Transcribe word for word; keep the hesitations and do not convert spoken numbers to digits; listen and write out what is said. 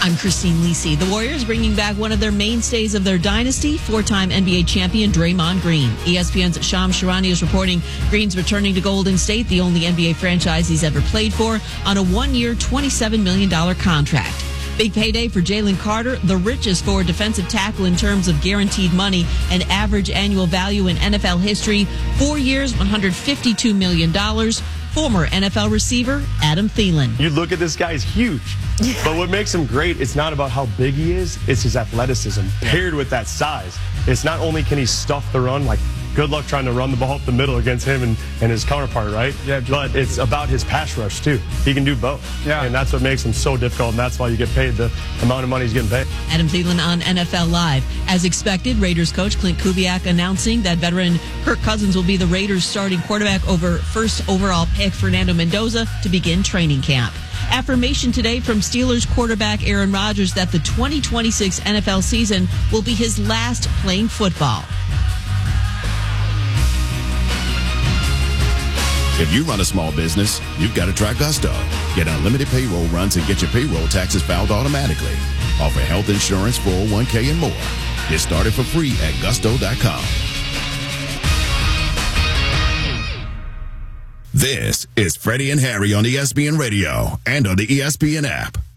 I'm Christine Lisi. The Warriors bringing back one of their mainstays of their dynasty, four-time N B A champion Draymond Green. E S P N's Shams Charania is reporting Green's returning to Golden State, the only N B A franchise he's ever played for, on a one-year, twenty-seven million dollars contract. Big payday for Jalen Carter, the richest forward defensive tackle in terms of guaranteed money and average annual value in N F L history. Four years, one hundred fifty-two million dollars. Former N F L receiver Adam Thielen. You look at this guy, he's huge. Yeah. But what makes him great, it's not about how big he is, it's his athleticism paired with that size. It's not only can he stuff the run, like good luck trying to run the ball up the middle against him and, and his counterpart, right? Yeah, but it's about his pass rush, too. He can do both. Yeah. And that's what makes him so difficult, and that's why you get paid the amount of money he's getting paid. Adam Thielen on N F L Live. As expected, Raiders coach Clint Kubiak announcing that veteran Kirk Cousins will be the Raiders starting quarterback over first overall pick Fernando Mendoza to begin training camp. Affirmation today from Steelers quarterback Aaron Rodgers that the twenty twenty-six N F L season will be his last playing football. If you run a small business, you've got to try Gusto. Get unlimited payroll runs and get your payroll taxes filed automatically. Offer health insurance, four oh one k, and more. Get started for free at gusto dot com. This is Freddie and Harry on E S P N Radio and on the E S P N app.